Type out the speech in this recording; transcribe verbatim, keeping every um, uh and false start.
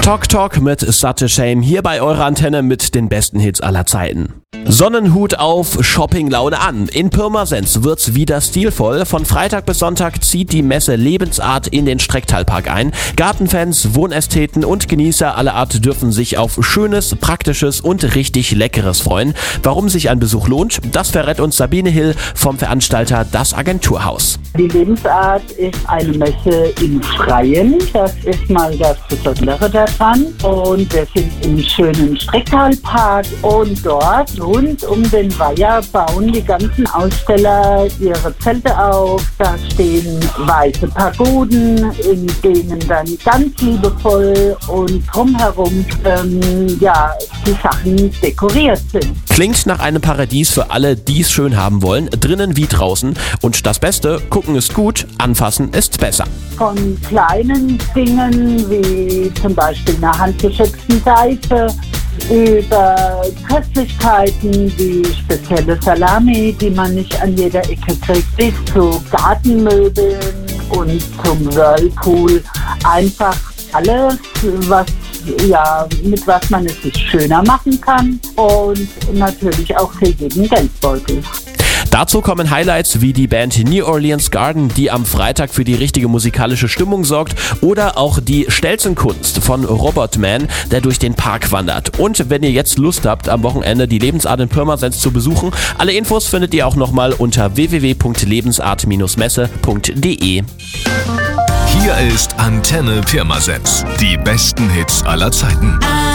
Talk Talk mit Such a Shame hier bei eurer Antenne mit den besten Hits aller Zeiten. Sonnenhut auf, Shoppinglaune an. In Pirmasens wird's wieder stilvoll. Von Freitag bis Sonntag zieht die Messe Lebensart in den Strecktalpark ein. Gartenfans, Wohnästheten und Genießer aller Art dürfen sich auf Schönes, Praktisches und richtig Leckeres freuen. Warum sich ein Besuch lohnt, das verrät uns Sabine Hill vom Veranstalter Das Agenturhaus. Die Lebensart ist eine Messe im Freien. Das ist mal das Besondere daran. Und wir sind im schönen Strecktalpark und dort rund um den Weiher bauen die ganzen Aussteller ihre Zelte auf. Da stehen weiße Pagoden, in denen dann ganz liebevoll und drumherum ähm, ja, die Sachen dekoriert sind. Klingt nach einem Paradies für alle, die es schön haben wollen, drinnen wie draußen. Und das Beste, gucken ist gut, anfassen ist besser. Von kleinen Dingen wie zum Beispiel einer handgeschöpften Seife, über Köstlichkeiten wie spezielle Salami, die man nicht an jeder Ecke kriegt, bis zu Gartenmöbeln und zum Whirlpool. Einfach alles, was ja, mit was man es sich schöner machen kann und natürlich auch für jeden Geldbeutel. Dazu kommen Highlights wie die Band New Orleans Garden, die am Freitag für die richtige musikalische Stimmung sorgt, oder auch die Stelzenkunst von Robotman, der durch den Park wandert. Und wenn ihr jetzt Lust habt, am Wochenende die Lebensart in Pirmasens zu besuchen, alle Infos findet ihr auch nochmal unter w w w punkt lebensart messe punkt de. Hier ist Antenne Pirmasens. Die besten Hits aller Zeiten.